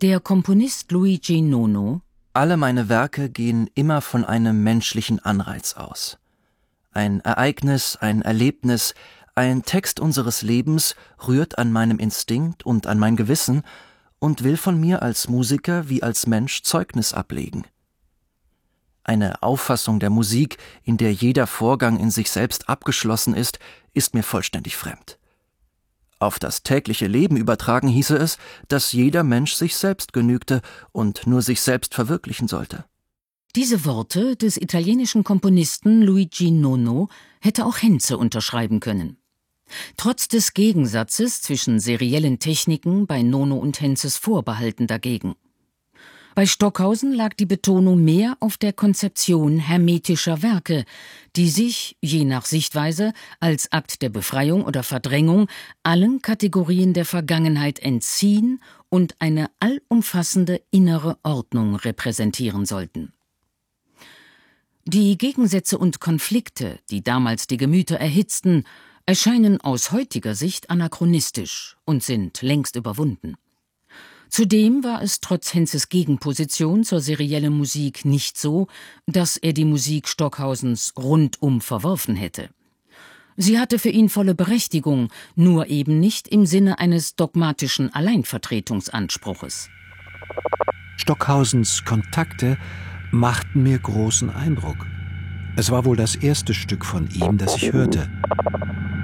Der Komponist Luigi Nono: Alle meine Werke gehen immer von einem menschlichen Anreiz aus. Ein Ereignis, ein Erlebnis, ein Text unseres Lebens rührt an meinem Instinkt und an mein Gewissen und will von mir als Musiker wie als Mensch Zeugnis ablegen. Eine Auffassung der Musik, in der jeder Vorgang in sich selbst abgeschlossen ist mir vollständig fremd. Auf das tägliche Leben übertragen hieße es, dass jeder Mensch sich selbst genügte und nur sich selbst verwirklichen sollte. Diese Worte des italienischen Komponisten Luigi Nono hätte auch Henze unterschreiben können. Trotz des Gegensatzes zwischen seriellen Techniken bei Nono und Henzes Vorbehalten dagegen. Bei Stockhausen lag die Betonung mehr auf der Konzeption hermetischer Werke, die sich, je nach Sichtweise, als Akt der Befreiung oder Verdrängung allen Kategorien der Vergangenheit entziehen und eine allumfassende innere Ordnung repräsentieren sollten. Die Gegensätze und Konflikte, die damals die Gemüter erhitzten, erscheinen aus heutiger Sicht anachronistisch und sind längst überwunden. Zudem war es trotz Henzes Gegenposition zur seriellen Musik nicht so, dass er die Musik Stockhausens rundum verworfen hätte. Sie hatte für ihn volle Berechtigung, nur eben nicht im Sinne eines dogmatischen Alleinvertretungsanspruches. Stockhausens Kontakte machten mir großen Eindruck. Es war wohl das erste Stück von ihm, das ich hörte.